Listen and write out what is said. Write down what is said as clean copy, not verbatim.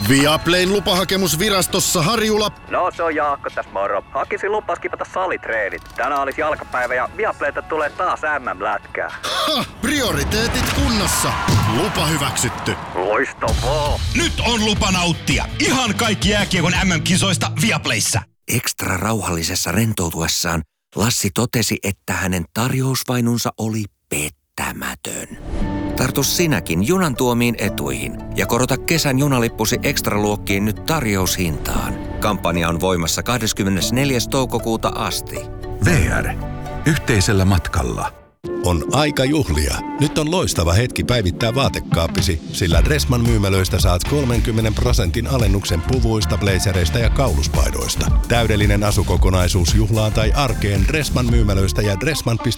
Viaplayn lupahakemusvirastossa Harjula. No se on Jaakko tässä moro. Hakisin lupaa skipata salitreenit. Tänään olisi jalkapäivä ja Viaplayta tulee taas MM-lätkää. Ha! Prioriteetit kunnossa. Lupa hyväksytty. Loistavaa. Nyt on lupa nauttia ihan kaikki jääkiekon MM-kisoista Viaplayssa. Ekstra rauhallisessa rentoutuessaan Lassi totesi, että hänen tarjousvainunsa oli pettämätön. Tartu sinäkin junan tuomiin etuihin ja korota kesän junalippusi ekstraluokkiin nyt tarjoushintaan. Kampanja on voimassa 24. toukokuuta asti. VR. Yhteisellä matkalla. On aika juhlia. Nyt on loistava hetki päivittää vaatekaappisi, sillä Dressman myymälöistä saat 30% alennuksen puvuista, blazereista ja kauluspaidoista. Täydellinen asukokonaisuus juhlaan tai arkeen Dressman myymälöistä ja dressman.fi.